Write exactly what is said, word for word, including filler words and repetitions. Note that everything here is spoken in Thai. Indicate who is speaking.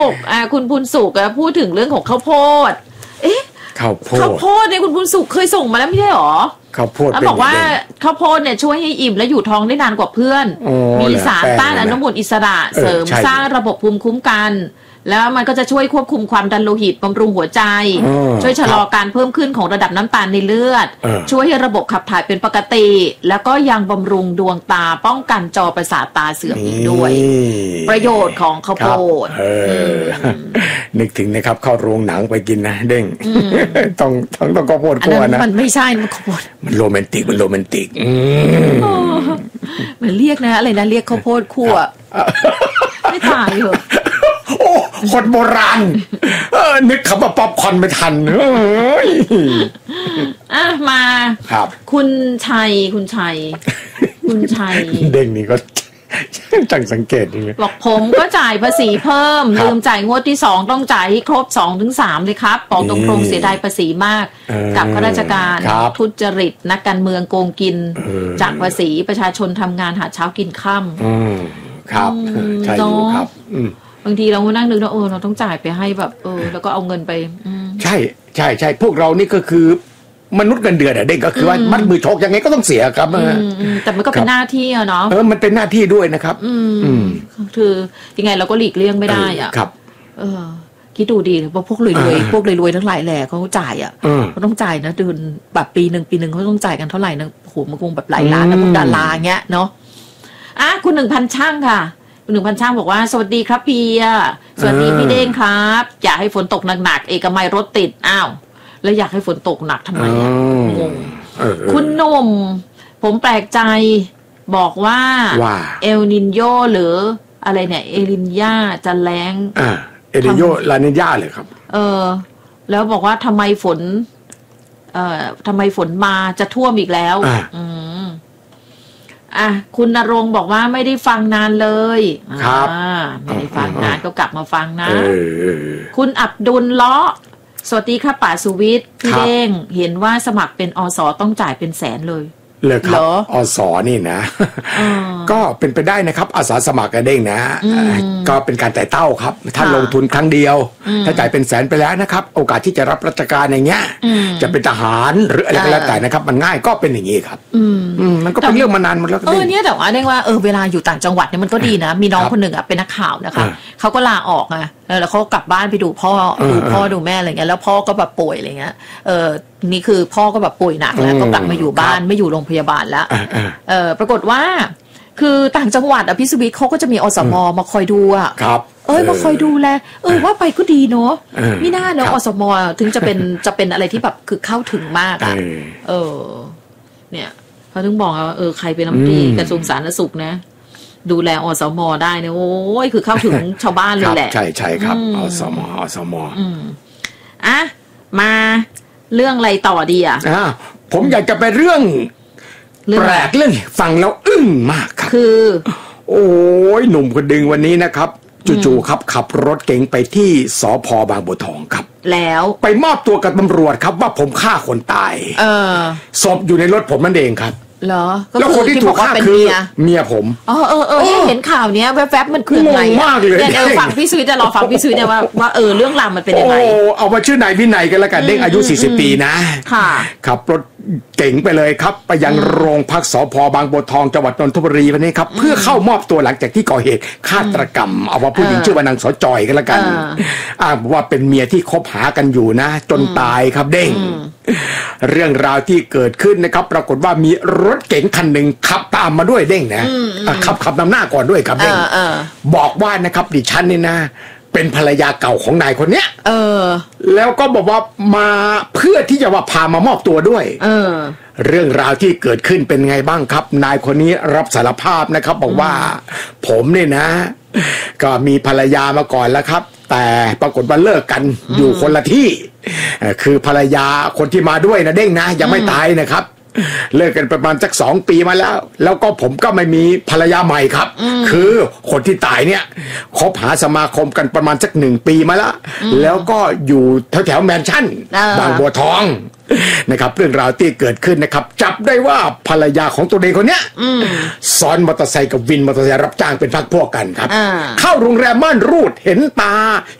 Speaker 1: อ่าคุณบุญสุขพูดถึงเรื่องของข้าวโพดเอ๊ะ
Speaker 2: ข้าวโพด
Speaker 1: ข้าวโพดเนี่ยคุณบุญสุขเคยส่งมาแล้วไม่ใช่หรอ
Speaker 2: ข้าวโพด
Speaker 1: แล้วบอกว่าข้าวโพดเนี่ยช่วยให้อิ่มและอยู่ท้องได้นานกว่าเพื่อนมีสารต้านอนุมูลอิสระเสริมสร้างระบบภูมิคุ้มกันแล้วมันก็จะช่วยควบคุมความดันโลหิตบำรุงหัวใจช่วยชะลอการเพิ่มขึ้นของระดับน้ำตาลในเลือดช่วยให้ระบบขับถ่ายเป็นปกติแล้วก็ยังบำรุงดวงตาป้องกันจอประสาทตาเสื่อมอีกด้วยประโยชน์ของข้าวโพด
Speaker 2: นึกถึงนะครับเข้าโรงหนังไปกินนะเด้งต้องต้องต้องข้าวโพดคั่วนะ
Speaker 1: มันไม่ใช่มันข้าวโพด
Speaker 2: มันโรแมนติกมันโรแมนติก
Speaker 1: เหมือนเรียกนะอะไรนะเรียกข้าวโพดคั่วไม่ตายเหรอ
Speaker 2: โอ้คนโบราณเออนึกคำว่าป๊อปคอร์นไม่ทันเฮ้ย
Speaker 1: อ่ะมา
Speaker 2: ครับ
Speaker 1: คุณชัยคุณชัยคุณชัย
Speaker 2: เด้งนี่ก็จังสังเกตนี่
Speaker 1: บอกผมก็จ่ายภาษีเพิ่มลืมจ่ายงวดที่สองต้องจ่ายให้ครบสองถึงสามเลยครับบอกตรงๆเสียดายภาษีมากกับข้าราชการทุจริตนักการเมืองโกงกินจากภาษีประชาชนทำงานหาเช้ากินค่
Speaker 2: ำครับใช่ครับ
Speaker 1: บางทีเรานั่งนึกว่าเออเราต้องจ่ายไปให้แบบเออแล้วก็เอาเงินไป
Speaker 2: ใช่ใช่ใช่พวกเรานี่ก็คือมนุษย์เงินเดือนเด็กก็คือว่ามัดมือชกยังไงก็ต้องเสียครับ
Speaker 1: แต่มันก็เป็นหน้าที่อะเนาะ
Speaker 2: เออมันเป็นหน้าที่ด้วยนะครับ
Speaker 1: อืมคือยังไงเราก็หลีกเลี่ยงไม่ได้อ่ะ
Speaker 2: ครับ
Speaker 1: เออคิดดูดีพวกพวกรวยๆพวกรวยๆทั้งหลายแหล่เขาจ่ายอ่ะเขาต้องจ่ายนะเดือนแบบปีหนึ่งปีหนึ่งเขาต้องจ่ายกันเท่าไหร่นะโอ้โหมันคงแบบหลายล้านนะพวกดาราเงี้ยเนาะอ่ะคุณหนึ่งพันช่างค่ะหนึ่งพันช่างบอกว่าสวัสดีครับพี่สวัสดีพี่เด้งครับอยากให้ฝนตกหนักๆเอกมัยรถติดอ้าวแล้วอยากให้ฝนตกหนักทำไมอ่ะงงคุณหนุ่มผมแปลกใจบอกว่าเอลนินโยหรืออะไรเนี่ยเอลินยาจะแรง
Speaker 2: อ่าเอลินโยลานินยาเลยครับ
Speaker 1: เออแล้วบอกว่าทำไมฝนเอ่อทำไมฝนมาจะท่วมอีกแล้วอืมอ่ะคุณณรงค์บอกว่าไม่ได้ฟังนานเลย
Speaker 2: ครับ
Speaker 1: ไม่ได้ฟังนานก็กลับมาฟังนะคุณอับดุลล้อสวัสดีค่ะป่าสุวิทย์พี่เด้งเห็นว่าสมัครเป็นอสต้องจ่ายเป็นแสนเลย
Speaker 2: เลยครับอสนี่นะก็เป็นไปได้นะครับอาสาสมัครกระเด้งนะก็เป็นการจ่ายเต้าครับถ้าลงทุนครั้งเดียวถ้าจ่ายเป็นแสนไปแล้วนะครับโอกาสที่จะรับราชการอย่างเงี้ยจะเป็นทหารหรืออะไรก็แล้วแต่นะครับมันง่ายก็เป็นอย่างนี้ครับมันก็เป็นเรื่องมานานมาแล้ว
Speaker 1: เออเนี่ยแต่ว่าเด้งว่าเออเวลาอยู่ต่างจังหวัดเนี่ยมันก็ดีนะมีน้องคนหนึ่งอ่ะเป็นนักข่าวนะคะเขาก็ลาออกไงแล้วเขากลับบ้านไปดูพ่อดูพ่อดูแม่อะไรเงี้ยแล้วพ่อก็แบบป่วยอะไรเงี้ยเออนี่คือพ่อก็แบบป่วยหนักแล้วก็กลับมาอยู่บ้านไม่อยู่โรงพยาบาลแล้วเออปรากฏว่าคือต่างจังหวัดอ่ะพี่สุวิทย์เขาก็จะมีอสมมาคอยดูอ่ะเอ้ยมาคอยดูแลเออว่าไปก็ดีเนาะไม่น่าเนาะอสมถึงจะเป็นจะเป็นอะไรที่แบบคือเข้าถึงมากอ่ะเออเนี่ยเขาถึงบอกว่าเออใครเป็นรัฐมนตรีกระทรวงสาธารณสุขนะดูแลอสมได้เนี่ยโอ้ยคือเข้าถึงชาวบ้านเลยแหละ
Speaker 2: ใช่ใช่ครับอสมอสม
Speaker 1: อืมอ่ะมาเรื่องอะไรต่อดีอ่ะ
Speaker 2: อ่าผมอยากจะไปเรื่องแปลกเรื่องฟังแล้วอึ้งมากครับ
Speaker 1: คือ
Speaker 2: โอ้ยหนุ่มคนดึงวันนี้นะครับจู่ๆครับขับรถเก๋งไปที่สภ.บางบัวทองครับ
Speaker 1: แล้ว
Speaker 2: ไปมอบตัวกับตำรวจครับว่าผมฆ่าคนตาย
Speaker 1: เออ
Speaker 2: ศพอยู่ในรถผมนั่นเองครับ
Speaker 1: เหรอ
Speaker 2: แล้วคนที่ถูกฆ่าคือเมียผม
Speaker 1: อ๋อเออเออเห็นข่าวเนี้ยแวบๆมันคือ
Speaker 2: ไงมากเลย
Speaker 1: เดี๋ยวฟังพี่ซุยจะรอฟังพี่ซุยเนี่ยว่าว่าเออเรื่องราวมันเป็นยังไง
Speaker 2: โอ้เอามาชื่อนายวินัยกันแล้วกันเด็กอายุสี่สิบปีนะ
Speaker 1: ค่ะ
Speaker 2: ขับรถเก๋งไปเลยครับไปยังโรงพักสภ.บางบัวทองจังหวัดนนทบุรีวันนี้ครับเพื่อเข้ามอบตัวหลังจากที่ก่อเหตุฆาตกรรมเอาว่าผู้หญิงชื่อว่านางสจอยกันแล้วกันอ้างว่าเป็นเมียที่คบหากันอยู่นะจนตายครับเด้งเรื่องราวที่เกิดขึ้นนะครับปรากฏว่ามีรถเก๋งคันหนึ่งขับตามมาด้วยเด้งนะขับขับนำหน้าก่อนด้วยครับเด้งบอกว่านะครับดิฉันนี่นะเป็นภรรยาเก่าของนายคนเนี้ย
Speaker 1: เออ
Speaker 2: แล้วก็บอกว่ามาเพื่อที่จะว่าพามามอบตัวด้วย
Speaker 1: เออ
Speaker 2: เรื่องราวที่เกิดขึ้นเป็นไงบ้างครับนายคนนี้รับสารภาพนะครับบอกว่าผมเนี่ยนะก็มีภรรยามาก่อนแล้วครับแต่ปรากฏว่าเลิกกันอยู่คนละที่คือภรรยาคนที่มาด้วยนะเด้งนะยังไม่ตายนะครับเลิกกันประมาณสักสองปีมาแล้วแล้วก็ผมก็ไม่มีภรรยาใหม่ครับคือคนที่ตายเนี่ยคบหาสมาคมกันประมาณสักหนึ่งปีมาแล้วแล้วก็อยู่แถวแถวแมนชั่นบางบัวทองนะครับเรื่องราวที่เกิดขึ้นนะครับจับได้ว่าภรรยาของตัวเองคนเนี้ยซ้อนมอเตอร์ไซค์กับวินมอเตอร์ไซค์รับจ้างเป็นพรรคพวกกันครับเข้าโรงแรมม่านรูดเห็นตา